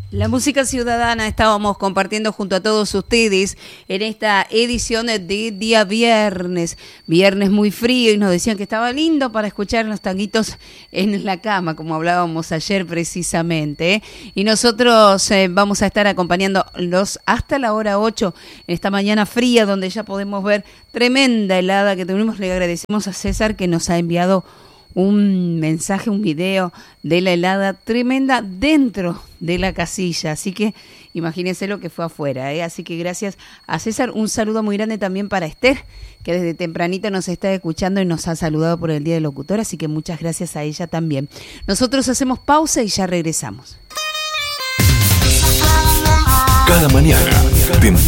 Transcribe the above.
La música ciudadana estábamos compartiendo junto a todos ustedes en esta edición de día viernes muy frío, y nos decían que estaba lindo para escuchar los tanguitos en la cama, como hablábamos ayer precisamente, ¿eh? Y nosotros vamos a estar acompañándolos hasta la hora 8 en esta mañana fría, donde ya podemos ver tremenda helada que tuvimos. Le agradecemos a César que nos ha enviado un mensaje, un video de la helada tremenda dentro de la casilla, así que imagínense lo que fue afuera, ¿eh? Así que gracias a César, un saludo muy grande también para Esther, que desde tempranito nos está escuchando y nos ha saludado por el Día del Locutor, así que muchas gracias a ella también. Nosotros hacemos pausa y ya regresamos. Cada mañana,